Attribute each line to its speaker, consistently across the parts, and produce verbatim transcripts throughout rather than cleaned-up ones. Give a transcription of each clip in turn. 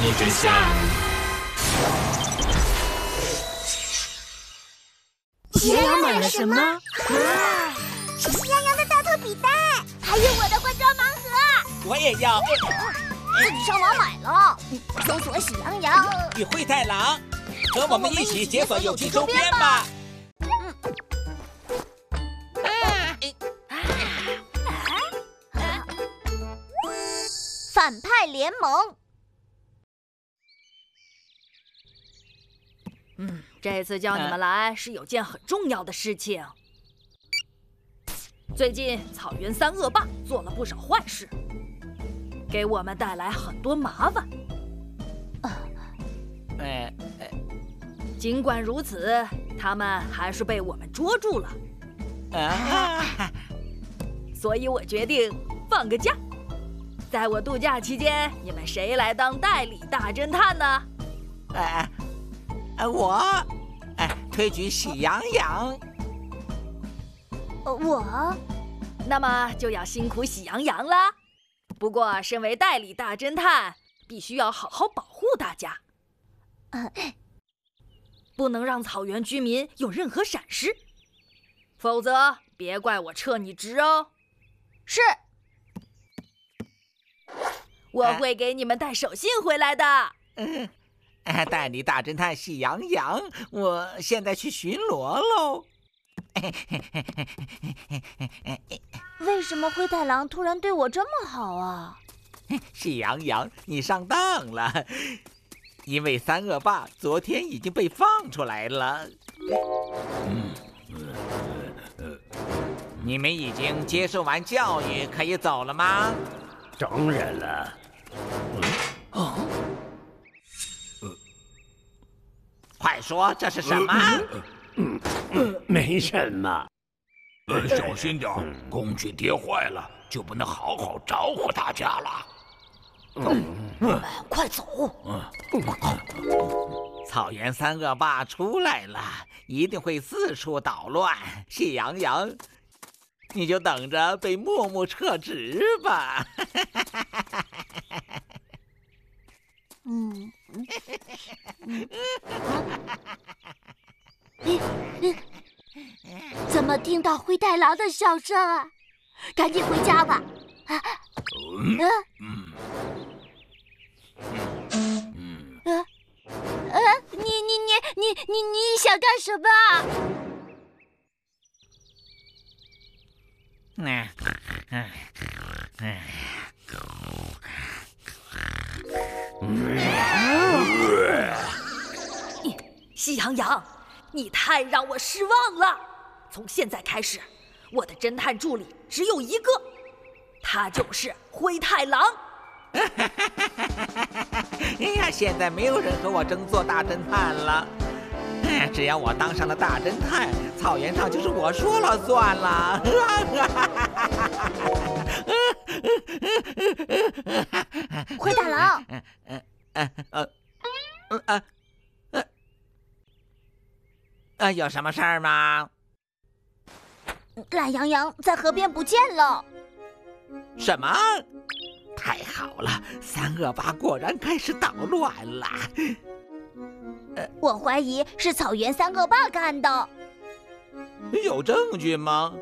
Speaker 1: 你真相。
Speaker 2: 喜羊羊买了什么？
Speaker 3: 哇，是喜羊羊的大头笔袋，还有我的化妆盲盒。
Speaker 4: 我也要。
Speaker 3: 自己上网买了，搜索喜羊羊
Speaker 4: 与灰太狼，和我们一起解锁有趣周边吧。
Speaker 3: 反派联盟。
Speaker 2: 嗯，这次叫你们来是有件很重要的事情。最近草原三恶霸做了不少坏事，给我们带来很多麻烦。
Speaker 4: 呃，
Speaker 2: 尽管如此，他们还是被我们捉住了。
Speaker 4: 啊！
Speaker 2: 所以我决定放个假。在我度假期间，你们谁来当代理大侦探呢？
Speaker 4: 哎，呃，我，哎，推举喜羊羊。
Speaker 3: 呃，我，
Speaker 2: 那么就要辛苦喜羊羊啦。不过，身为代理大侦探，必须要好好保护大家，
Speaker 3: 呃，
Speaker 2: 不能让草原居民有任何闪失，否则别怪我撤你职哦。
Speaker 3: 是。
Speaker 2: 我会给你们带手信回来的。
Speaker 4: 嗯，代理大侦探喜羊羊，我现在去巡逻喽。
Speaker 3: 为什么灰太狼突然对我这么好啊？
Speaker 4: 喜羊羊，你上当了，因为三恶霸昨天已经被放出来了。嗯，你们已经接受完教育，可以走了吗？
Speaker 5: 当然了。
Speaker 4: 哦，快说这是什么？
Speaker 5: 嗯嗯，没什么。
Speaker 6: 呃，小心点，工具跌坏了就不能好好招呼大家了。
Speaker 3: 嗯，我们快走。
Speaker 4: 草原三恶霸出来了，一定会四处捣乱。喜羊羊，你就等着被默默撤职吧。
Speaker 3: 嗯嗯嗯嗯嗯，怎么听到灰太狼的笑声啊？赶紧回家吧！啊，
Speaker 6: 嗯
Speaker 3: 嗯
Speaker 6: 嗯嗯
Speaker 3: 呃呃，你你你你你你想干什么啊？
Speaker 4: 嗯嗯嗯。
Speaker 2: 喜羊羊，你太让我失望了。从现在开始，我的侦探助理只有一个，他就是灰太狼。
Speaker 4: 哎呀，现在没有人和我争做大侦探了。只要我当上了大侦探，草原上就是我说了算了。
Speaker 3: 灰太狼，
Speaker 4: 呃呃呃呃呃呃，有什么事儿吗？
Speaker 3: 懒羊羊在河边不见了。
Speaker 4: 什么？太好了，三恶霸果然开始捣乱了。
Speaker 3: 我怀疑是草原三恶霸干的。
Speaker 4: 有证据吗？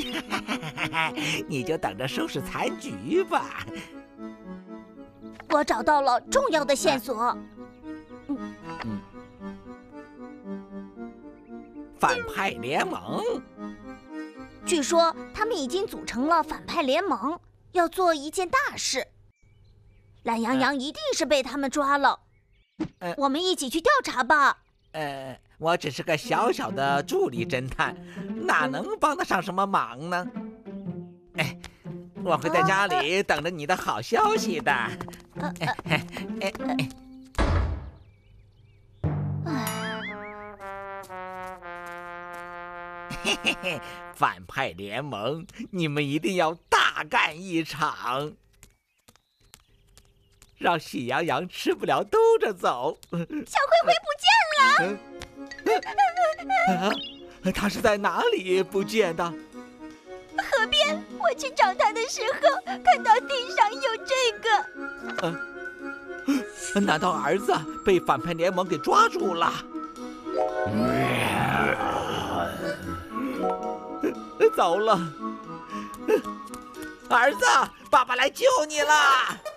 Speaker 4: 你就等着收拾残局吧。
Speaker 3: 我找到了重要的线索。
Speaker 4: 嗯嗯，反派联盟。
Speaker 3: 据说他们已经组成了反派联盟，要做一件大事。懒羊羊一定是被他们抓了。
Speaker 4: 呃、
Speaker 3: 我们一起去调查吧。
Speaker 4: 呃，我只是个小小的助理侦探，哪能帮得上什么忙呢？哎，我会在家里等着你的好消息的。
Speaker 3: 呃呃
Speaker 4: 哎哎哎嘿嘿嘿，反派联盟，你们一定要大干一场，让喜羊羊吃不了兜着走。
Speaker 3: 小灰灰不见了。
Speaker 4: 啊，他是在哪里不见的？
Speaker 3: 河边，我去找他的时候，看到地上有这个。
Speaker 4: 呃难道儿子被反派联盟给抓住了？走了，儿子，爸爸来救你了！